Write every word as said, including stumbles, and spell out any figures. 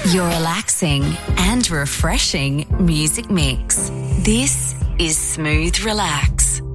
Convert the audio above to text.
Your relaxing and refreshing music mix. This is Smooth Relax.